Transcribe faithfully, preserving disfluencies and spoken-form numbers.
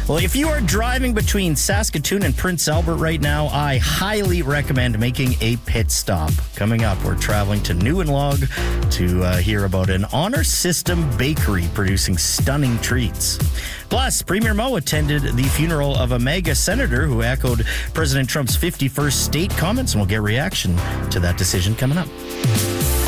Well, if you are driving between Saskatoon and Prince Albert right now, I highly recommend making a pit stop. Coming up, we're traveling to Newenlog to uh, hear about an honor system bakery producing stunning treats. Plus, Premier Moe attended the funeral of a MAGA senator who echoed President Trump's fifty-first state comments, and we'll get reaction to that decision coming up.